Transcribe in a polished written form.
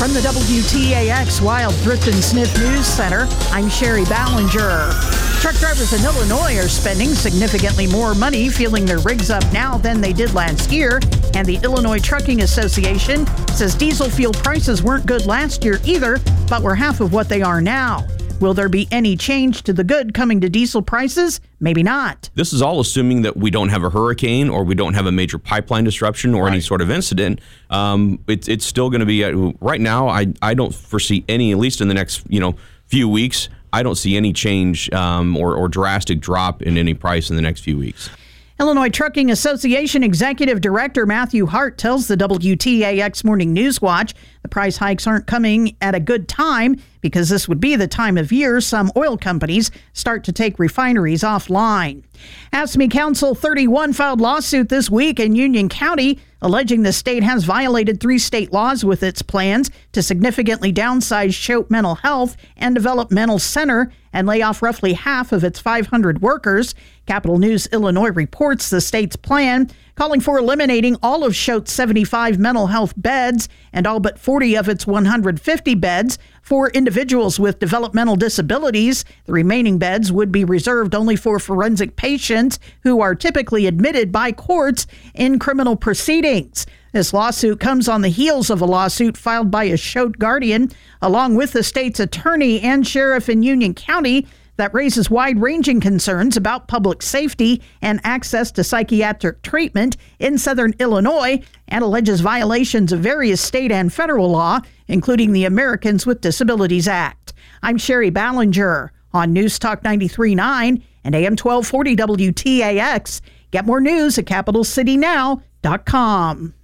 From the WTAX Wild Thrift and Sniff News Center, I'm Sherry Ballinger. Truck drivers in Illinois are spending significantly more money fueling their rigs up now than they did last year, and the Illinois Trucking Association says diesel fuel prices weren't good last year either, but were half of what they are now. Will there be any change to the good coming to diesel prices? Maybe not. This is all assuming that we don't have a hurricane or we don't have a major pipeline disruption or any sort of incident. It's still going to be, right now, I don't foresee any, at least in the next few weeks, I don't see any change or drastic drop in any price in the next few weeks. Illinois Trucking Association Executive Director Matthew Hart tells the WTAX Morning News Watch the price hikes aren't coming at a good time because this would be the time of year some oil companies start to take refineries offline. AFSCME Council 31 filed lawsuit this week in Union County alleging the state has violated 3 state laws with its plans to significantly downsize Choate Mental Health and Developmental Center and lay off roughly half of its 500 workers. Capital News Illinois reports the state's plan, calling for eliminating all of Choate's 75 mental health beds and all but 40 of its 150 beds for individuals with developmental disabilities. The remaining beds would be reserved only for forensic patients who are typically admitted by courts in criminal proceedings. This lawsuit comes on the heels of a lawsuit filed by a Choate guardian, along with the state's attorney and sheriff in Union County, that raises wide-ranging concerns about public safety and access to psychiatric treatment in southern Illinois and alleges violations of various state and federal law, including the Americans with Disabilities Act. I'm Sherry Ballinger on News Talk 93.9 and AM 1240 WTAX. Get more news at CapitalCityNow.com.